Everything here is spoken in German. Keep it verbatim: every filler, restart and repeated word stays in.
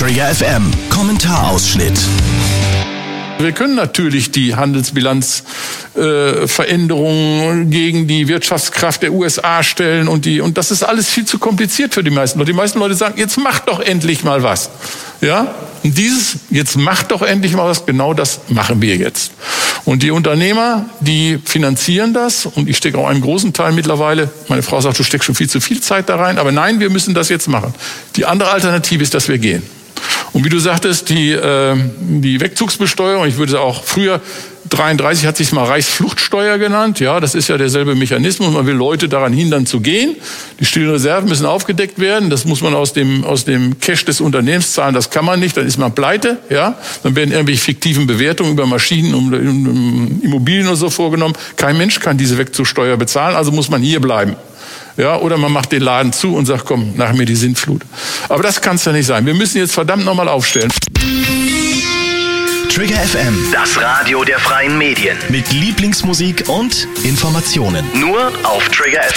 Trigger F M Kommentarausschnitt. Wir können natürlich die Handelsbilanzveränderungen äh, gegen die Wirtschaftskraft der U S A stellen und die und das ist alles viel zu kompliziert für die meisten Leute. Die meisten Leute sagen, jetzt macht doch endlich mal was. Ja? Und dieses, jetzt macht doch endlich mal was, genau das machen wir jetzt. Und die Unternehmer, die finanzieren das und ich stecke auch einen großen Teil mittlerweile. Meine Frau sagt, du steckst schon viel zu viel Zeit da rein, aber nein, wir müssen das jetzt machen. Die andere Alternative ist, dass wir gehen. Und wie du sagtest, die, äh, die Wegzugsbesteuerung, ich würde auch früher, dreiunddreißig hat sich mal Reichsfluchtsteuer genannt. Ja, das ist ja derselbe Mechanismus. Man will Leute daran hindern zu gehen. Die stillen Reserven müssen aufgedeckt werden. Das muss man aus dem, aus dem Cash des Unternehmens zahlen. Das kann man nicht. Dann ist man pleite. Ja, dann werden irgendwelche fiktiven Bewertungen über Maschinen und Immobilien oder so vorgenommen. Kein Mensch kann diese Wegzugssteuer bezahlen. Also muss man hier bleiben. Ja, oder man macht den Laden zu und sagt, komm, nach mir die Sintflut. Aber das kann es ja nicht sein. Wir müssen jetzt verdammt nochmal aufstellen. Trigger F M, das Radio der freien Medien. mit Lieblingsmusik und Informationen. Nur auf Trigger F M.